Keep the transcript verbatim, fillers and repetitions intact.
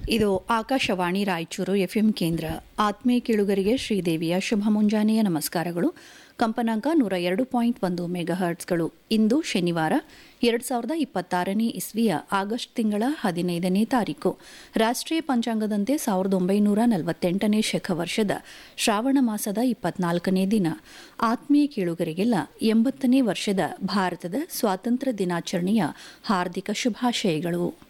ಇದು ಆಕಾಶವಾಣಿ ರಾಯಚೂರು ಎಫ್ಎಂ ಕೇಂದ್ರ. ಆತ್ಮೀಯ ಕೇಳುಗರಿಗೆ ಶ್ರೀದೇವಿಯ ಶುಭ ಮುಂಜಾನೆಯ ನಮಸ್ಕಾರಗಳು. ಕಂಪನಾಂಕ ನೂರ ಎರಡು ಪಾಯಿಂಟ್ ಒಂದು ಮೆಗಾಹರ್ಟ್ಸ್ಗಳು. ಇಂದು ಶನಿವಾರ ಎರಡು ಸಾವಿರದ ಇಪ್ಪತ್ತಾರನೇ ಇಸ್ವಿಯ ಆಗಸ್ಟ್ ತಿಂಗಳ ಹದಿನೈದನೇ ತಾರೀಕು. ರಾಷ್ಟ್ರೀಯ ಪಂಚಾಂಗದಂತೆ ಸಾವಿರದ ಒಂಬೈನೂರ ನಲವತ್ತೆಂಟನೇ ಶಕ ವರ್ಷದ ಶ್ರಾವಣ ಮಾಸದ ಇಪ್ಪತ್ನಾಲ್ಕನೇ ದಿನ. ಆತ್ಮೀಯ ಕೇಳುಗರಿಗೆಲ್ಲ ಎಂಬತ್ತನೇ ವರ್ಷದ ಭಾರತದ ಸ್ವಾತಂತ್ರ್ಯ ದಿನಾಚರಣೆಯ ಹಾರ್ದಿಕ ಶುಭಾಶಯಗಳು.